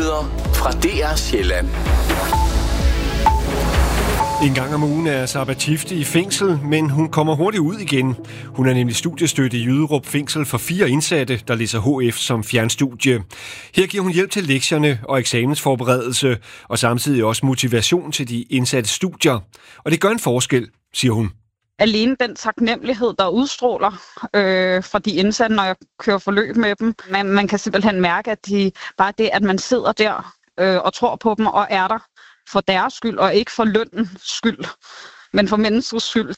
Nyheder fra DR Sjælland. En gang om ugen er Sabahat Chifti i fængsel, men hun kommer hurtigt ud igen. Hun er nemlig studiestøtte i Jyderup fængsel for 4 indsatte, der læser HF som fjernstudie. Her giver hun hjælp til lektierne og eksamensforberedelse, og samtidig også motivation til de indsatte studier. Og det gør en forskel, siger hun. Alene den taknemmelighed, der udstråler fra de indsatte, når jeg kører forløb med dem. Man kan simpelthen mærke, at bare det, at man sidder der og tror på dem og er der for deres skyld, og ikke for lønnens skyld, men for menneskets skyld,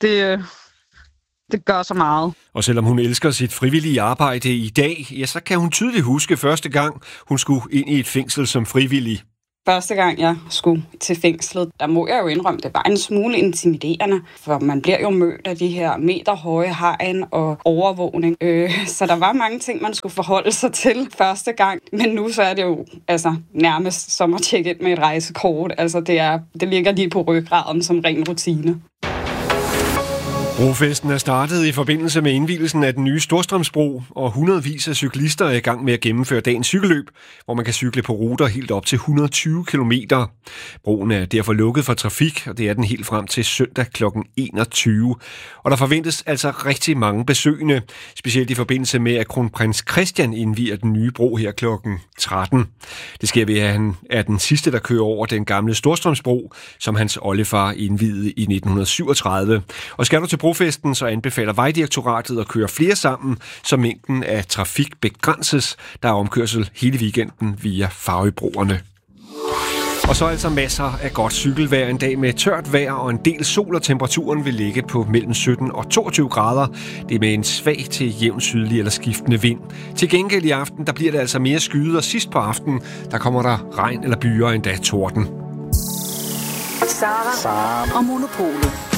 det gør så meget. Og selvom hun elsker sit frivillige arbejde i dag, ja, så kan hun tydeligt huske første gang, hun skulle ind i et fængsel som frivillig. Første gang jeg skulle til fængslet, der må jeg jo indrømme, det var en smule intimiderende, for man bliver jo mødt af de her meterhøje hegn og overvågning. Så der var mange ting, man skulle forholde sig til første gang, men nu så er det jo nærmest som at tjekke ind med et rejsekort. Det ligger lige på ryggraden som ren rutine. Brofesten er startet i forbindelse med indvielsen af den nye Storstrømsbro, og hundredvis af cyklister er i gang med at gennemføre dagens cykelløb, hvor man kan cykle på ruter helt op til 120 km. Broen er derfor lukket for trafik, og det er den helt frem til søndag kl. 21. Og der forventes altså rigtig mange besøgende, specielt i forbindelse med, at kronprins Christian indvier den nye bro her kl. 13. Det sker ved, at han er den sidste, der kører over den gamle Storstrømsbro, som hans oldefar indviede i 1937. Og skal du til brofesten, så anbefaler Vejdirektoratet at køre flere sammen, så mængden af trafik begrænses. Der er omkørsel hele weekenden via Farøbroerne. Og så altså masser af godt cykelvejr en dag med tørt vejr og en del sol, og temperaturen vil ligge på mellem 17 og 22 grader. Det er med en svag til jævn sydlig eller skiftende vind. Til gengæld i aften, der bliver det altså mere skyet, og sidst på aftenen, der kommer der regn eller byer, endda torden. Sara og Monopolet.